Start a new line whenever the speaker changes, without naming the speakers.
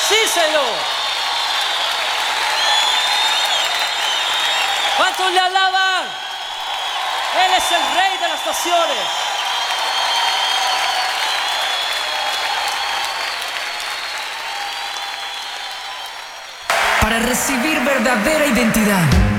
Sí, Señor. ¿Cuántos le alaban? Él es el Rey de las naciones.
Para recibir verdadera identidad,